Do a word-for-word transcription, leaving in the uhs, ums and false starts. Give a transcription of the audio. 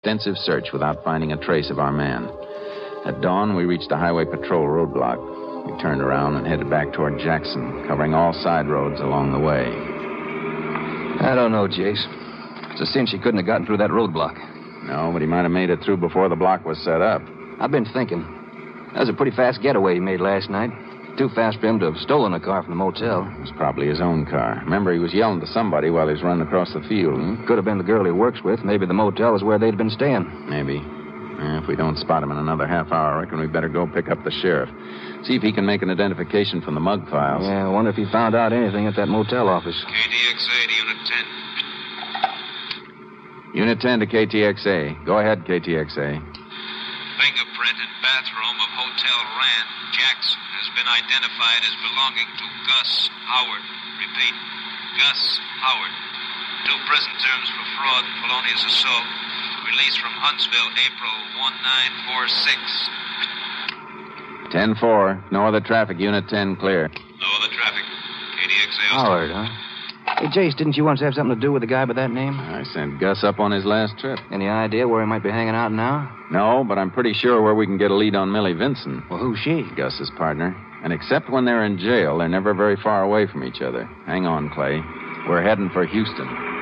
extensive search without finding a trace of our man. At dawn, we reached a highway patrol roadblock. We turned around and headed back toward Jackson, covering all side roads along the way. I don't know, Jace. It's a cinch he couldn't have gotten through that roadblock. No, but he might have made it through before the block was set up. I've been thinking. That was a pretty fast getaway he made last night. Too fast for him to have stolen a car from the motel. It was probably his own car. Remember, he was yelling to somebody while he was running across the field. Hmm? Could have been the girl he works with. Maybe the motel is where they'd been staying. Maybe. Eh, if we don't spot him in another half hour, I reckon we better go pick up the sheriff. See if he can make an identification from the mug files. Yeah, I wonder if he found out anything at that motel office. K T X A to Unit ten. Unit ten to K T X A. Go ahead, K T X A. Fingerprint in bathroom of Hotel Rand, Jackson, has been identified as belonging to Gus Howard. Repeat, Gus Howard. Two prison terms for fraud and felonious assault. Released from Huntsville, April nineteen forty-six. ten four. No other traffic. Unit ten clear. No other traffic. K T X A. Howard, huh? Hey, Jace, didn't you once have something to do with a guy by that name? I sent Gus up on his last trip. Any idea where he might be hanging out now? No, but I'm pretty sure where we can get a lead on Millie Vinson. Well, who's she? Gus's partner. And except when they're in jail, they're never very far away from each other. Hang on, Clay. We're heading for Houston.